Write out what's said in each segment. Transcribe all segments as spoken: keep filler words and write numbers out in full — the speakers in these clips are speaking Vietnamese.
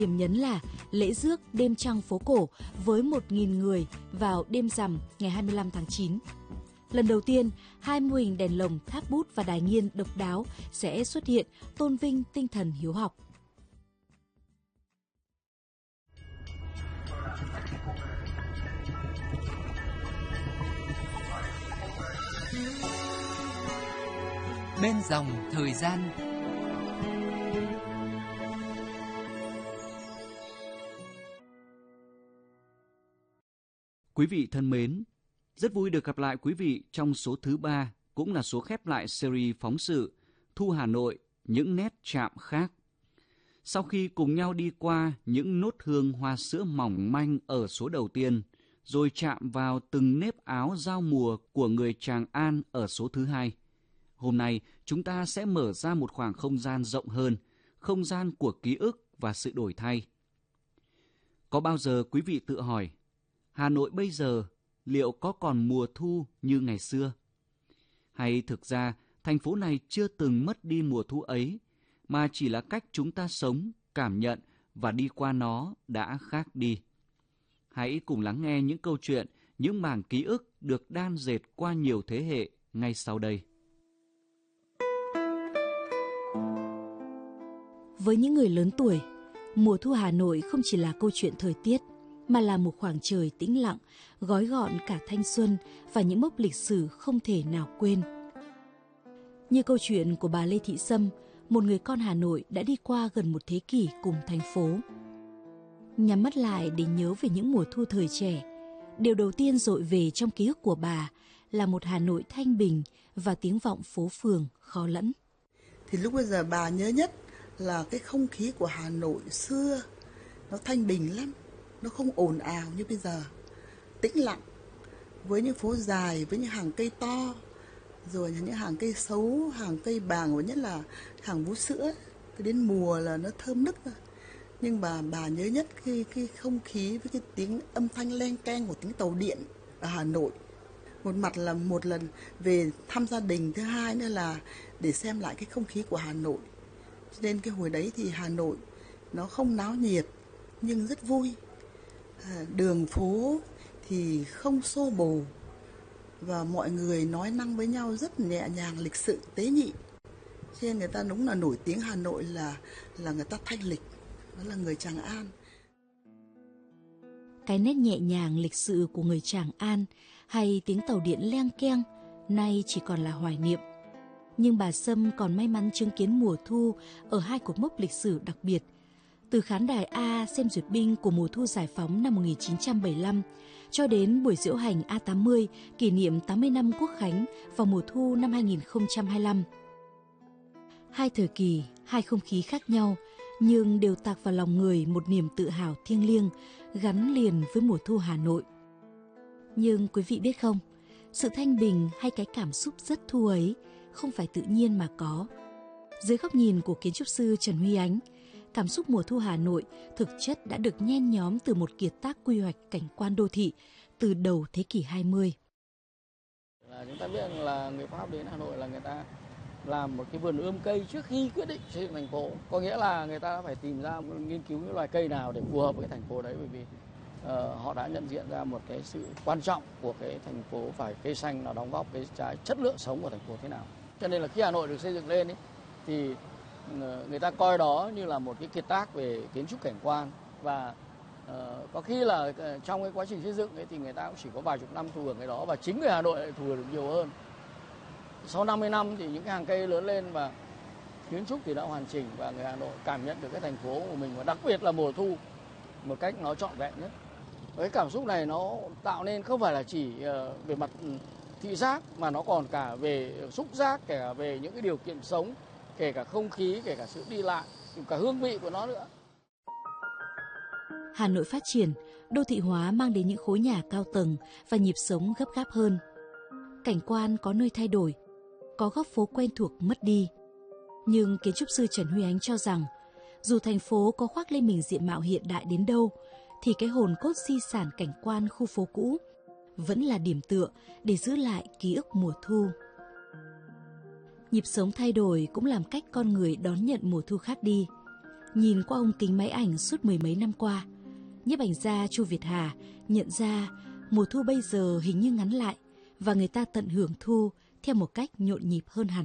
Điểm nhấn là lễ rước đêm trăng phố cổ với một nghìn người vào đêm rằm ngày hai mươi lăm tháng chín. Lần đầu tiên, hai mô hình đèn lồng, tháp bút và đài nghiên độc đáo sẽ xuất hiện, tôn vinh tinh thần hiếu học. Bên dòng thời gian. Quý vị thân mến, rất vui được gặp lại quý vị trong số thứ ba, cũng là số khép lại series phóng sự Thu Hà Nội, những nét chạm khác. Sau khi cùng nhau đi qua những nốt hương hoa sữa mỏng manh ở số đầu tiên, rồi chạm vào từng nếp áo giao mùa của người Tràng An ở số thứ hai, hôm nay chúng ta sẽ mở ra một khoảng không gian rộng hơn, không gian của ký ức và sự đổi thay. Có bao giờ quý vị tự hỏi, Hà Nội bây giờ liệu có còn mùa thu như ngày xưa? Hay thực ra thành phố này chưa từng mất đi mùa thu ấy, mà chỉ là cách chúng ta sống, cảm nhận và đi qua nó đã khác đi. Hãy cùng lắng nghe những câu chuyện, những mảng ký ức được đan dệt qua nhiều thế hệ ngay sau đây. Với những người lớn tuổi, mùa thu Hà Nội không chỉ là câu chuyện thời tiết, mà là một khoảng trời tĩnh lặng, gói gọn cả thanh xuân và những mốc lịch sử không thể nào quên. Như câu chuyện của bà Lê Thị Sâm, một người con Hà Nội đã đi qua gần một thế kỷ cùng thành phố. Nhắm mắt lại để nhớ về những mùa thu thời trẻ, điều đầu tiên dội về trong ký ức của bà là một Hà Nội thanh bình và tiếng vọng phố phường khó lẫn. Thì lúc bây giờ bà nhớ nhất là cái không khí của Hà Nội xưa, nó thanh bình lắm, nó không ồn ào như bây giờ, tĩnh lặng, với những phố dài, với những hàng cây to, rồi những hàng cây sấu, hàng cây bàng và nhất là hàng vú sữa, cái đến mùa là nó thơm nức. Nhưng bà bà nhớ nhất cái cái không khí với cái tiếng âm thanh len keng của tiếng tàu điện ở Hà Nội. Một mặt là một lần về thăm gia đình, thứ hai nữa là để xem lại cái không khí của Hà Nội. Cho nên cái hồi đấy thì Hà Nội nó không náo nhiệt nhưng rất vui. À, đường phố thì không xô bồ và mọi người nói năng với nhau rất nhẹ nhàng, lịch sự, tế nhị. Cho nên người ta đúng là nổi tiếng Hà Nội là là người ta thanh lịch, đó là người Tràng An. Cái nét nhẹ nhàng lịch sự của người Tràng An hay tiếng tàu điện leng keng nay chỉ còn là hoài niệm. Nhưng bà Sâm còn may mắn chứng kiến mùa thu ở hai cột mốc lịch sử đặc biệt. Từ khán đài A xem duyệt binh của mùa thu giải phóng năm một nghìn chín trăm bảy mươi lăm cho đến buổi diễu hành A tám mươi kỷ niệm tám mươi năm Quốc khánh vào mùa thu năm hai nghìn không trăm hai mươi lăm. Hai thời kỳ, hai không khí khác nhau nhưng đều tạc vào lòng người một niềm tự hào thiêng liêng gắn liền với mùa thu Hà Nội. Nhưng quý vị biết không, sự thanh bình hay cái cảm xúc rất thu ấy không phải tự nhiên mà có. Dưới góc nhìn của kiến trúc sư Trần Huy Ánh, cảm xúc mùa thu Hà Nội thực chất đã được nhen nhóm từ một kiệt tác quy hoạch cảnh quan đô thị từ đầu thế kỷ hai mươi. Là chúng ta biết là người Pháp đến Hà Nội là người ta làm một cái vườn ươm cây trước khi quyết định xây dựng thành phố. Có nghĩa là người ta đã phải tìm ra, nghiên cứu những loài cây nào để phù hợp với thành phố đấy, bởi vì uh, họ đã nhận diện ra một cái sự quan trọng của cái thành phố, phải cây xanh nó đóng góp cái trái chất lượng sống của thành phố thế nào. Cho nên là khi Hà Nội được xây dựng lên ấy, thì người ta coi đó như là một cái kiệt tác về kiến trúc cảnh quan, và uh, có khi là trong cái quá trình xây dựng ấy thì người ta cũng chỉ có vài chục năm thụ hưởng cái đó, và chính người Hà Nội lại thụ hưởng được nhiều hơn. Sau năm mươi năm thì những cái hàng cây lớn lên và kiến trúc thì đã hoàn chỉnh, và người Hà Nội cảm nhận được cái thành phố của mình, và đặc biệt là mùa thu một cách nó trọn vẹn nhất. Cái cảm xúc này nó tạo nên không phải là chỉ uh, về mặt thị giác, mà nó còn cả về xúc giác, kể cả về những cái điều kiện sống, kể cả không khí, kể cả sự đi lại, cả hương vị của nó nữa. Hà Nội phát triển, đô thị hóa mang đến những khối nhà cao tầng và nhịp sống gấp gáp hơn. Cảnh quan có nơi thay đổi, có góc phố quen thuộc mất đi. Nhưng kiến trúc sư Trần Huy Ánh cho rằng, dù thành phố có khoác lên mình diện mạo hiện đại đến đâu, thì cái hồn cốt di sản cảnh quan khu phố cũ vẫn là điểm tựa để giữ lại ký ức mùa thu. Nhịp sống thay đổi cũng làm cách con người đón nhận mùa thu khác đi. Nhìn qua ống kính máy ảnh suốt mười mấy năm qua, nhiếp ảnh gia Chu Việt Hà nhận ra mùa thu bây giờ hình như ngắn lại và người ta tận hưởng thu theo một cách nhộn nhịp hơn hẳn.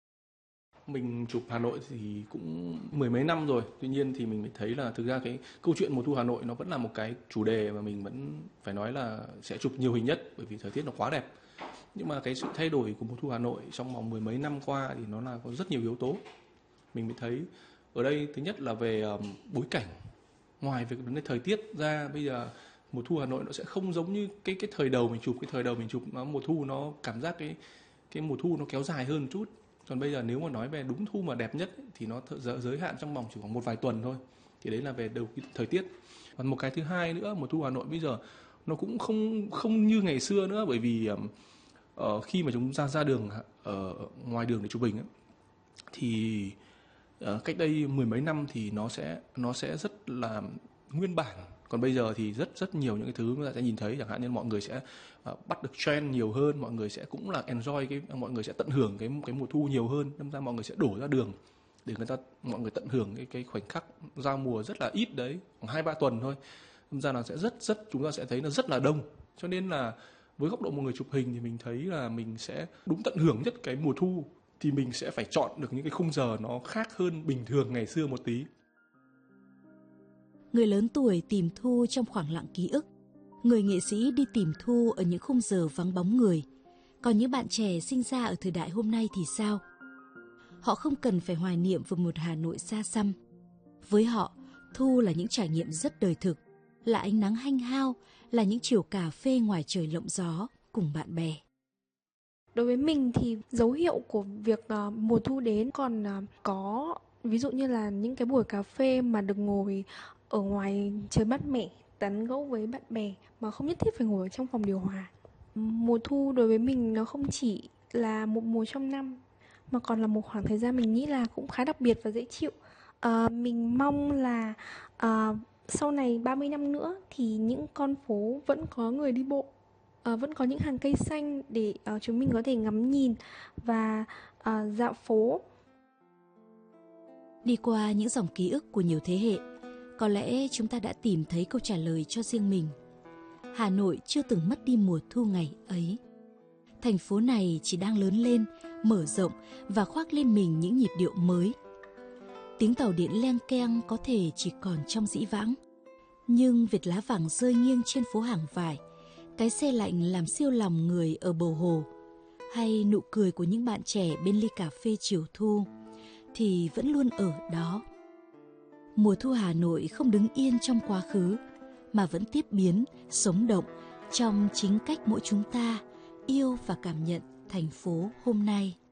Mình chụp Hà Nội thì cũng mười mấy năm rồi, tuy nhiên thì mình mới thấy là thực ra cái câu chuyện mùa thu Hà Nội nó vẫn là một cái chủ đề mà mình vẫn phải nói là sẽ chụp nhiều hình nhất, bởi vì thời tiết nó quá đẹp. Nhưng mà cái sự thay đổi của mùa thu Hà Nội trong vòng mười mấy năm qua thì nó là có rất nhiều yếu tố. Mình mới thấy ở đây thứ nhất là về um, bối cảnh. Ngoài việc vấn đề thời tiết ra, bây giờ mùa thu Hà Nội nó sẽ không giống như cái cái thời đầu mình chụp. Cái thời đầu mình chụp nó mùa thu nó cảm giác cái cái mùa thu nó kéo dài hơn một chút. Còn bây giờ nếu mà nói về đúng thu mà đẹp nhất ấy, thì nó giới hạn trong vòng chỉ khoảng một vài tuần thôi. Thì đấy là về đầu thời tiết. Còn một cái thứ hai nữa, mùa thu Hà Nội bây giờ nó cũng không không như ngày xưa nữa, bởi vì uh, khi mà chúng ta ra đường ở uh, ngoài đường để chụp hình ấy, thì uh, cách đây mười mấy năm thì nó sẽ nó sẽ rất là nguyên bản. Còn bây giờ thì rất rất nhiều những cái thứ chúng ta sẽ nhìn thấy, chẳng hạn như mọi người sẽ uh, bắt được trend nhiều hơn, mọi người sẽ cũng là enjoy cái mọi người sẽ tận hưởng cái cái mùa thu nhiều hơn, nên ra mọi người sẽ đổ ra đường để người ta mọi người tận hưởng cái cái khoảnh khắc giao mùa rất là ít đấy, khoảng hai ba tuần thôi. Nên ra là sẽ rất rất chúng ta sẽ thấy nó rất là đông. Cho nên là với góc độ một người chụp hình thì mình thấy là mình sẽ đúng tận hưởng nhất cái mùa thu thì mình sẽ phải chọn được những cái khung giờ nó khác hơn bình thường ngày xưa một tí. Người lớn tuổi tìm thu trong khoảng lặng ký ức, người nghệ sĩ đi tìm thu ở những khung giờ vắng bóng người. Còn những bạn trẻ sinh ra ở thời đại hôm nay thì sao? Họ không cần phải hoài niệm về một Hà Nội xa xăm. Với họ, thu là những trải nghiệm rất đời thực, là ánh nắng hanh hao, là những chiều cà phê ngoài trời lộng gió cùng bạn bè. Đối với mình thì dấu hiệu của việc uh, mùa thu đến còn uh, có ví dụ như là những cái buổi cà phê mà được ngồi ở ngoài trời mát mẻ, tán gẫu với bạn bè mà không nhất thiết phải ngồi ở trong phòng điều hòa. Mùa thu đối với mình nó không chỉ là một mùa trong năm mà còn là một khoảng thời gian mình nghĩ là cũng khá đặc biệt và dễ chịu. Uh, mình mong là uh, sau này ba mươi năm nữa thì những con phố vẫn có người đi bộ, uh, vẫn có những hàng cây xanh để uh, chúng mình có thể ngắm nhìn và uh, dạo phố. Đi qua những dòng ký ức của nhiều thế hệ, có lẽ chúng ta đã tìm thấy câu trả lời cho riêng mình. Hà Nội chưa từng mất đi mùa thu ngày ấy. Thành phố này chỉ đang lớn lên, mở rộng và khoác lên mình những nhịp điệu mới. Tiếng tàu điện leng keng có thể chỉ còn trong dĩ vãng, nhưng vệt lá vàng rơi nghiêng trên phố hàng vải, cái xe lạnh làm siêu lòng người ở bờ hồ, hay nụ cười của những bạn trẻ bên ly cà phê chiều thu, thì vẫn luôn ở đó. Mùa thu Hà Nội không đứng yên trong quá khứ, mà vẫn tiếp biến, sống động trong chính cách mỗi chúng ta yêu và cảm nhận thành phố hôm nay.